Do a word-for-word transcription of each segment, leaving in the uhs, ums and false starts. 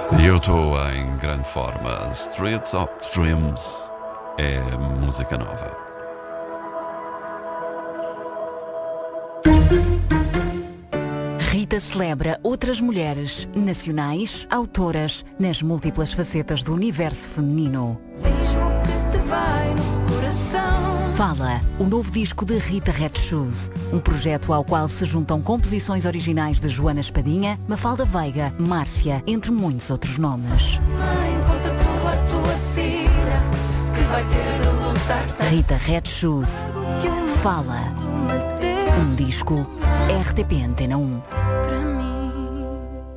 Eu estou em grande forma. Streets of Dreams é música nova. Rita celebra outras mulheres nacionais, autoras, nas múltiplas facetas do universo feminino. Diz-me o que te vai no coração. Fala, o novo disco de Rita Red Shoes, um projeto ao qual se juntam composições originais de Joana Espadinha, Mafalda Veiga, Márcia, entre muitos outros nomes. Mãe, conta tu a tua filha que vai ter de lutar tanto. Rita Red Shoes, Fala, Tu me deu um disco R T P Antena um. para mim.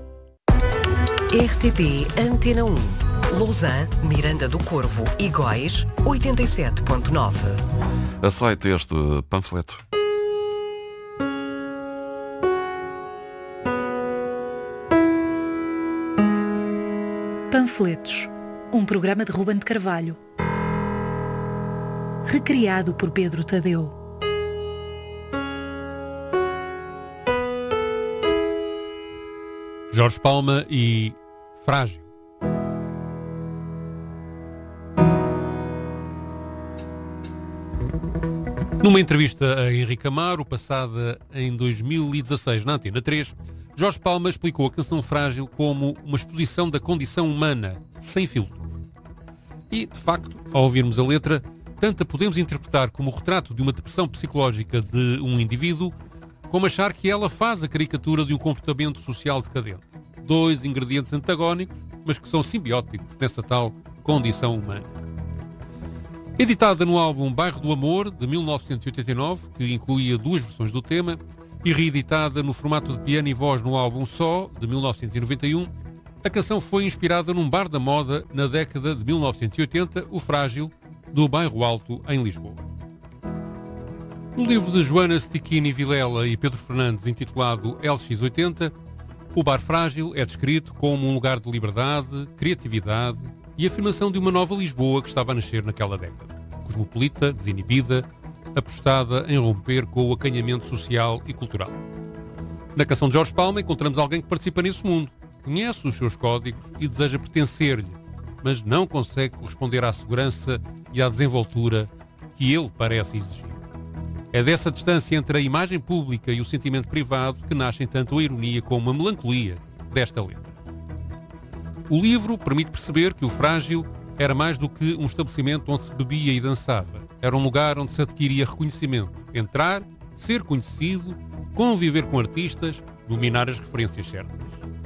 R T P Antena um. Lausanne, Miranda do Corvo e Góis, oitenta e sete ponto nove. Aceite este panfleto. Panfletos, um programa de Ruben de Carvalho. Recriado por Pedro Tadeu. Jorge Palma e Frágil. Numa entrevista a Henrique Amaro, passada em dois mil e dezasseis na Antena três, Jorge Palma explicou a canção Frágil como uma exposição da condição humana, sem filtros. E, de facto, ao ouvirmos a letra, tanto a podemos interpretar como o retrato de uma depressão psicológica de um indivíduo, como achar que ela faz a caricatura de um comportamento social decadente. Dois ingredientes antagónicos, mas que são simbióticos nessa tal condição humana. Editada no álbum Bairro do Amor, de mil novecentos e oitenta e nove, que incluía duas versões do tema, e reeditada no formato de piano e voz no álbum Só, de mil novecentos e noventa e um, a canção foi inspirada num bar da moda na década de mil novecentos e oitenta, o Frágil, do Bairro Alto, em Lisboa. No livro de Joana Stichini Vilela e Pedro Fernandes, intitulado L X oitenta, o Bar Frágil é descrito como um lugar de liberdade, criatividade e afirmação de uma nova Lisboa que estava a nascer naquela década. Cosmopolita, desinibida, apostada em romper com o acanhamento social e cultural. Na canção de Jorge Palma encontramos alguém que participa nesse mundo, conhece os seus códigos e deseja pertencer-lhe, mas não consegue corresponder à segurança e à desenvoltura que ele parece exigir. É dessa distância entre a imagem pública e o sentimento privado que nascem tanto a ironia como a melancolia desta letra. O livro permite perceber que o Frágil era mais do que um estabelecimento onde se bebia e dançava. Era um lugar onde se adquiria reconhecimento. Entrar, ser conhecido, conviver com artistas, dominar as referências certas.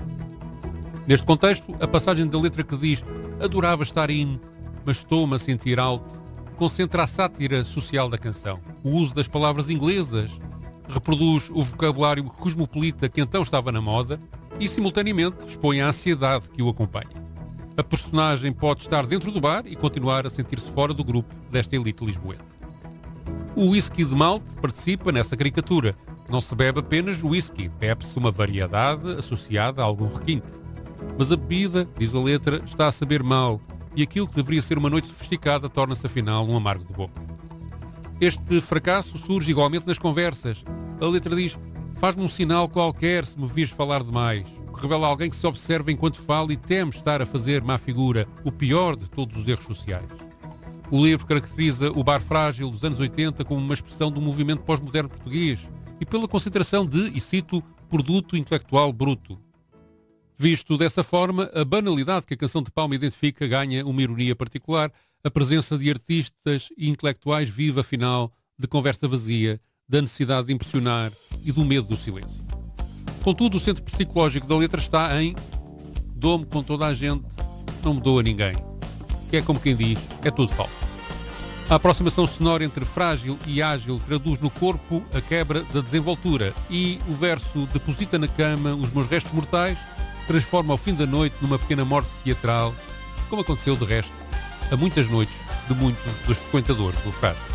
Neste contexto, a passagem da letra que diz "adorava estar in, mas estou-me a sentir out", concentra a sátira social da canção. O uso das palavras inglesas reproduz o vocabulário cosmopolita que então estava na moda e, simultaneamente, expõe a ansiedade que o acompanha. A personagem pode estar dentro do bar e continuar a sentir-se fora do grupo desta elite lisboeta. O whisky de malte participa nessa caricatura. Não se bebe apenas whisky, bebe-se uma variedade associada a algum requinte. Mas a bebida, diz a letra, está a saber mal e aquilo que deveria ser uma noite sofisticada torna-se afinal um amargo de boca. Este fracasso surge igualmente nas conversas. A letra diz: "Faz-me um sinal qualquer se me vires falar demais", o que revela alguém que se observa enquanto fala e teme estar a fazer má figura, o pior de todos os erros sociais. O livro caracteriza o Bar Frágil dos anos oitenta como uma expressão do movimento pós-moderno português e pela concentração de, e cito, produto intelectual bruto. Visto dessa forma, a banalidade que a canção de Palma identifica ganha uma ironia particular, a presença de artistas e intelectuais vive, afinal, de conversa vazia, da necessidade de impressionar e do medo do silêncio. Contudo, o centro psicológico da letra está em "dou-me com toda a gente, não me dou a ninguém", que é como quem diz, é tudo falso. A aproximação sonora entre frágil e ágil traduz no corpo a quebra da desenvoltura e o verso "deposita na cama os meus restos mortais" transforma o fim da noite numa pequena morte teatral, como aconteceu, de resto, a muitas noites de muitos dos frequentadores do Frágil.